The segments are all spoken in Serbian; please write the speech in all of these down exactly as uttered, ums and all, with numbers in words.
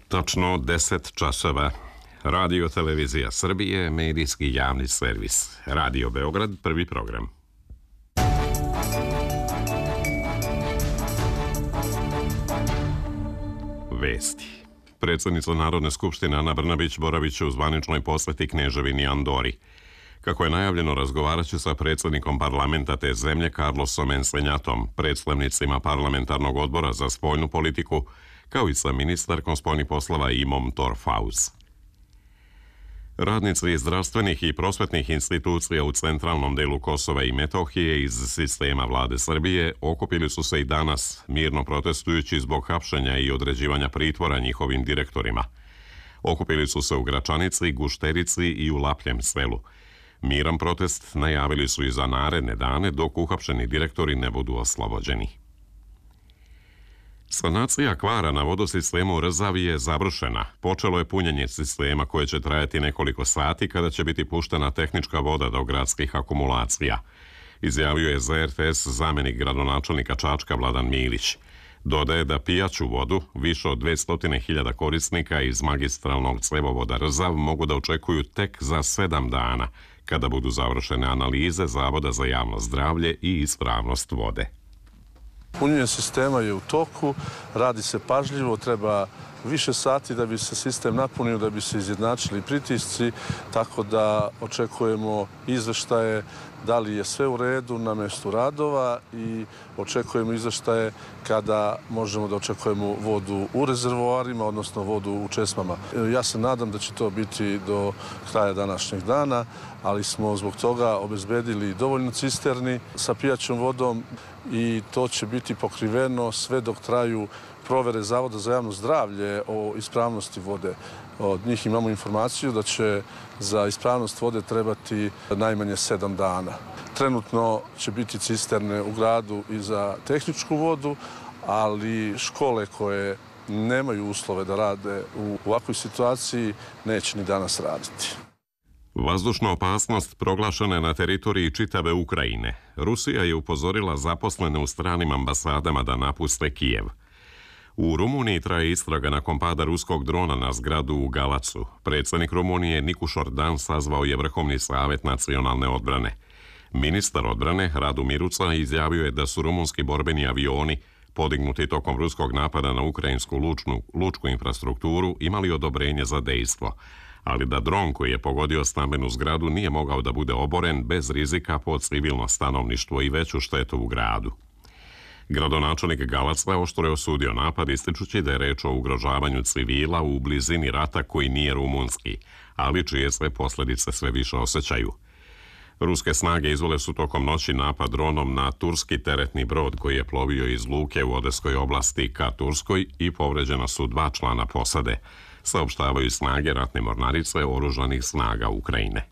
Tačno deset časova. Radio Televizija Srbije, medijski javni servis. Radio Beograd, prvi program. Vesti. Predsjednica Narodne skupštine Ana Brnabić boravit će u zvaničnoj posjeti Kneževini Andori. Kako je najavljeno, razgovarat će sa predsjednikom parlamenta te zemlje Carlosom Ensenjatom, predstavnicima parlamentarnog odbora za spoljnu politiku, kao i sa ministarkom spoljnih poslova Imom Torfaus. Radnici iz zdravstvenih i prosvetnih institucija u centralnom delu Kosova i Metohije iz sistema vlade Srbije okupili su se i danas, mirno protestujući zbog hapšenja i određivanja pritvora njihovim direktorima. Okupili su se u Gračanici, Gušterici i u Lapljem selu. Miran protest najavili su i za naredne dane dok uhapšeni direktori ne budu oslobođeni. Sanacija kvara na vodosistemu Rzavi je završena. Počelo je punjenje sistema koje će trajati nekoliko sati kada će biti puštena tehnička voda do gradskih akumulacija. Izjavio je za R T S zamjenik gradonačelnika Čačka Vladan Milić. Dodaje da pijaću vodu više od dvesta hiljada korisnika iz magistralnog cevovoda Rzav mogu da očekuju tek za sedam dana, kada budu završene analize Zavoda za javno zdravlje i ispravnost vode. Punjenje sistema je u toku, radi se pažljivo, treba više sati da bi se sistem napunio, da bi se izjednačili pritisci, tako da očekujemo izveštaje da li je sve u redu na mjestu radova i očekujemo izveštaje kada možemo da očekujemo vodu u rezervoarima, odnosno vodu u česmama. Ja se nadam da će to biti do kraja današnjeg dana, ali smo zbog toga obezbedili dovoljno cisterni sa pijaćom vodom i to će biti pokriveno sve dok traju provere Zavoda za javno zdravlje o ispravnosti vode. Od njih imamo informaciju da će za ispravnost vode trebati najmanje sedam dana. Trenutno će biti cisterne u gradu i za tehničku vodu, ali škole koje nemaju uslove da rade u ovakvoj situaciji neće ni danas raditi. Vazdušna opasnost proglašena je na teritoriji čitave Ukrajine. Rusija je upozorila zaposlene u stranim ambasadama da napuste Kijev. U Rumuniji traje istraga nakon pada ruskog drona na zgradu u Galacu. Predsjednik Rumunije Nikušor Dan sazvao je Vrhovni savjet nacionalne odbrane. Ministar odbrane Radu Miruca izjavio je da su rumunski borbeni avioni podignuti tokom ruskog napada na ukrajinsku lučnu, lučku infrastrukturu imali odobrenje za dejstvo, ali da dron koji je pogodio stambenu zgradu nije mogao da bude oboren bez rizika po civilno stanovništvo i veću štetu u gradu. Gradonačelnik Galaca oštro je osudio napad ističući da je reč o ugrožavanju civila u blizini rata koji nije rumunski, ali čije se posljedice sve više osjećaju. Ruske snage izvele su tokom noći napad dronom na turski teretni brod koji je plovio iz luke u Odeskoj oblasti ka Turskoj i povređena su dva člana posade, saopštavaju snage ratne mornarice oružanih snaga Ukrajine.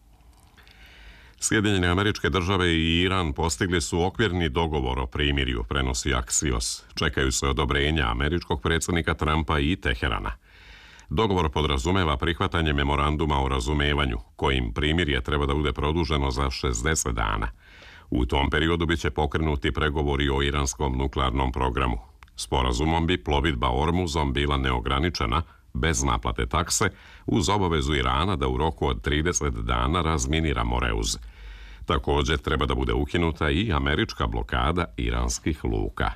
Sjedinjene Američke Države i Iran postigli su okvirni dogovor o primirju, prenosi Axios. Čekaju se odobrenja američkog predsjednika Trumpa i Teherana. Dogovor podrazumeva prihvatanje memoranduma o razumevanju, kojim primirje treba da bude produženo za šezdeset dana. U tom periodu biće pokrenuti pregovori o iranskom nuklearnom programu. Sporazumom bi plovidba Ormuzom bila neograničena, bez naplate takse, uz obavezu Irana da u roku od trideset dana razminira Moreuz. Također treba da bude ukinuta i američka blokada iranskih luka.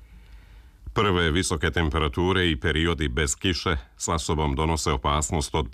Prve visoke temperature i periodi bez kiše sa sobom donose opasnost od